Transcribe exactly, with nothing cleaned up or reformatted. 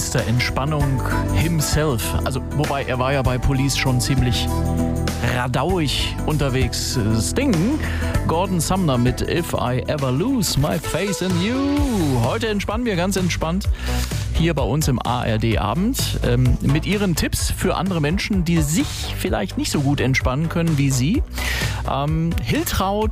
Mister Entspannung himself. Also, wobei, er war ja bei Police schon ziemlich radauig unterwegs. Sting, Gordon Sumner mit If I Ever Lose My Faith in You. Heute entspannen wir ganz entspannt hier bei uns im A R D-Abend ähm, mit Ihren Tipps für andere Menschen, die sich vielleicht nicht so gut entspannen können wie Sie. Ähm, Hiltraud